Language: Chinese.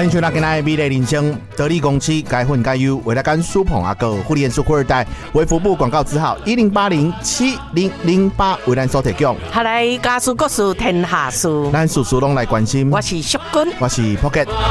欢迎收看今天的美丽人生，得力公司该混该优，为了干苏捧阿哥，互联数富二代，为服部广告字号10807008为咱所提供。 下来家事国事天下事， 咱事事拢来关心。 我是淑君， 我是 Pocket。